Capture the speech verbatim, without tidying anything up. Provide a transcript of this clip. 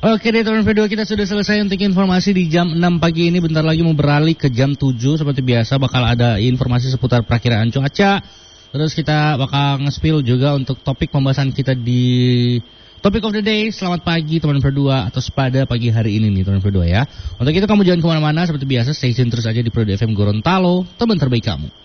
Oke deh teman video, kita sudah selesai untuk informasi di jam enam pagi ini. Bentar lagi mau beralih ke jam tujuh. Seperti biasa bakal ada informasi seputar perakiraan cuaca. Terus kita bakal nge-spill juga untuk topik pembahasan kita di Topic of the Day. Selamat pagi teman berdua, atau pada pagi hari ini nih teman berdua ya. Untuk itu kamu jangan kemana-mana, seperti biasa stay tune terus aja di Pro F M Gorontalo, teman terbaik kamu.